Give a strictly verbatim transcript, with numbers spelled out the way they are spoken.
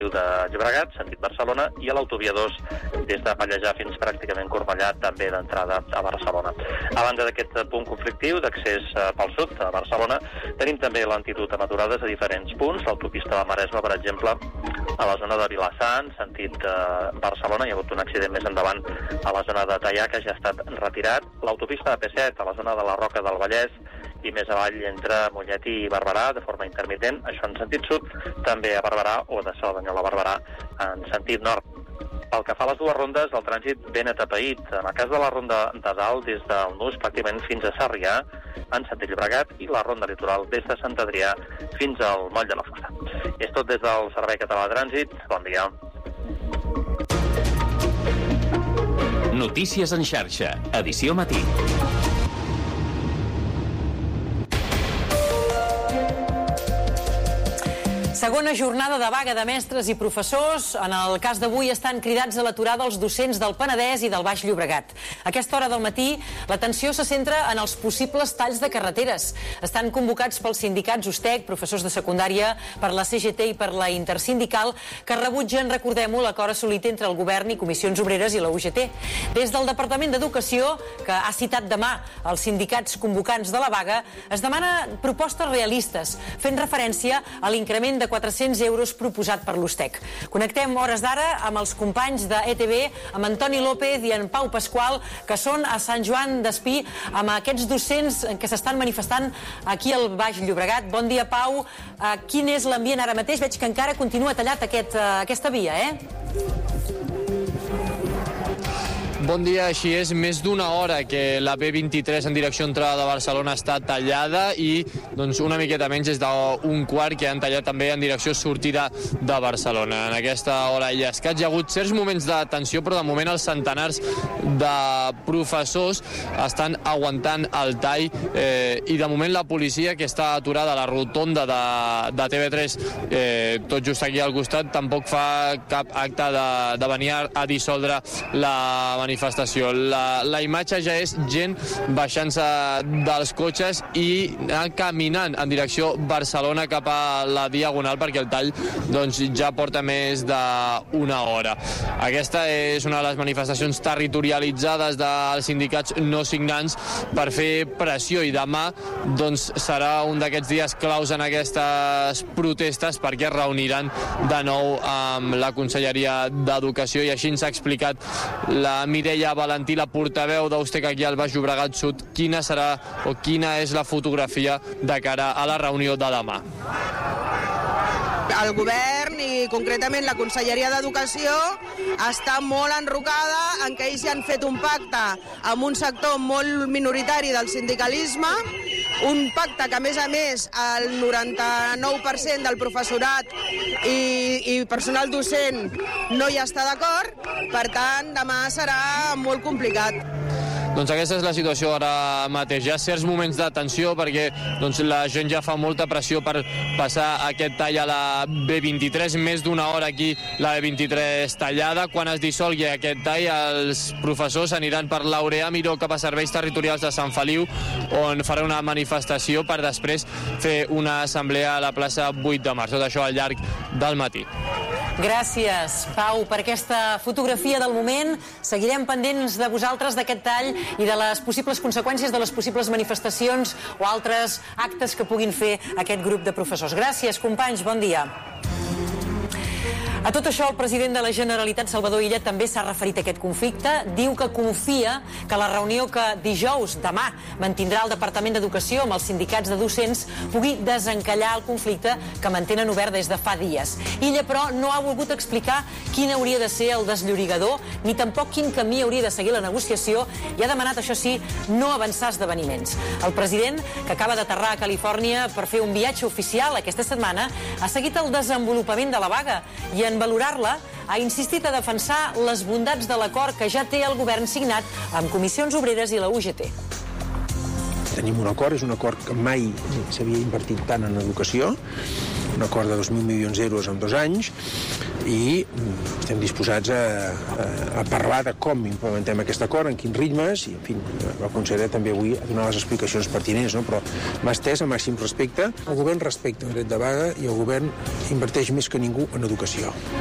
de Llobregat, sentit Barcelona, i a l'autovia dos des de Pallejà fins pràcticament Cornellà, també d'entrada a Barcelona. A banda d'aquest punt conflictiu d'accés pel sud a Barcelona, tenim també lentitud amb aturades a diferents punts. L'autopista de Maresme, per exemple, a la zona de Vilassant, sentit Barcelona, hi ha hagut un accident més endavant a la zona de Teià, que ja ha estat retirat. L'autopista de P set, a la zona de la Roca del Vallès, i més avall entre Mollet i Barberà de forma intermitent, això en sentit sud, també a Barberà o de Cerdanyola a Barberà en sentit nord. Pel que fa a les dues rondes, el trànsit ben atapeït. En el cas de la ronda de dalt, des del Nus pràcticament fins a Sarrià, en sentit Llobregat, i la ronda litoral des de Sant Adrià fins al Moll de la Fossa. És tot des del Servei Català de Trànsit. Bon dia. Notícies en xarxa, edició matí. Segona jornada de vaga de mestres i professors. En el cas d'avui estan cridats a l'aturada els docents del Penedès i del Baix Llobregat. A aquesta hora del matí, l'atenció se centra en els possibles talls de carreteres. Estan convocats pels sindicats Ustec, professors de secundària, per la C G T i per la Intersindical, que rebutgen, recordem-ho, l'acord assolit entre el govern i Comissions Obreres i la U G T. Des del Departament d'Educació, que ha citat demà els sindicats convocants de la vaga, es demana propostes realistes, fent referència a l'increment de quatre-cents euros proposat per l'Ustec. Connectem hores d'ara amb els companys de E T V, amb Antoni López i en Pau Pasqual, que són a Sant Joan d'Espí, amb aquests docents que s'estan manifestant aquí al Baix Llobregat. Bon dia, Pau. Uh, quin és l'ambient ara mateix? Veig que encara continua tallat aquest, uh, aquesta via, eh? Bon dia, així és. Més d'una hora que la B vint-i-tres en direcció entrada de Barcelona està tallada i doncs, una miqueta menys des d'un quart que han tallat també en direcció sortida de Barcelona. En aquesta hora i escaig hi ha hagut certs moments de tensió, però de moment els centenars de professors estan aguantant el tall eh, i de moment la policia, que està aturada a la rotonda de, de T V tres, eh, tot just aquí al costat, tampoc fa cap acte de, de venir a dissoldre la manifestació. La, la imatge ja és gent baixant-se dels cotxes i caminant en direcció Barcelona cap a la Diagonal, perquè el tall doncs, ja porta més d'una hora. Aquesta és una de les manifestacions territorialitzades dels sindicats no signants per fer pressió, i demà doncs, serà un d'aquests dies claus en aquestes protestes, perquè es reuniran de nou amb la Conselleria d'Educació, i així ens ha explicat la Mireia Valentí, la portaveu d'Ustec aquí al Baix Llobregat Sud, quina serà o quina és la fotografia de cara a la reunió de demà. El govern i concretament la Conselleria d'Educació està molt enrocada en que ells ja han fet un pacte amb un sector molt minoritari del sindicalisme, un pacte que a més a més el noranta-nou per cent del professorat i, i personal docent no hi està d'acord, per tant demà serà molt complicat. Doncs aquesta és la situació ara mateix. Hi ha certs moments de tensió perquè doncs, la gent ja fa molta pressió per passar aquest tall a la B vint-i-tres, més d'una hora aquí la B vint-i-tres tallada. Quan es dissolgui aquest tall, els professors aniran per l'Aureà Miró cap a Serveis Territorials de Sant Feliu, on farà una manifestació per després fer una assemblea a la plaça vuit de març. Tot això al llarg del matí. Gràcies, Pau, per aquesta fotografia del moment. Seguirem pendents de vosaltres, d'aquest tall i de les possibles conseqüències de les possibles manifestacions o altres actes que puguin fer aquest grup de professors. Gràcies, companys, bon dia. A tot això, el president de la Generalitat, Salvador Illa, també s'ha referit a aquest conflicte. Diu que confia que la reunió que dijous, demà, mantindrà el Departament d'Educació amb els sindicats de docents pugui desencallar el conflicte que mantenen obert des de fa dies. Illa, però, no ha volgut explicar quin hauria de ser el desllorigador, ni tampoc quin camí hauria de seguir la negociació, i ha demanat, això sí, no avançar esdeveniments. El president, que acaba d'aterrar a Califòrnia per fer un viatge oficial aquesta setmana, ha seguit el desenvolupament de la vaga i en valorar-la ha insistit a defensar les bondats de l'acord que ja té el govern signat amb Comissions Obreres i la U G T. Tenim un acord, és un acord que mai s'havia invertit tant en educació, un acord de dos mil milions d'euros en dos anys i estem disposats a, a, a parlar de com implementem aquest acord, en quins ritmes, i en fi, la consellera també avui ha donat les explicacions pertinents, no? Però m'ha estès el màxim respecte. El govern respecta el dret de vaga i el govern inverteix més que ningú en educació.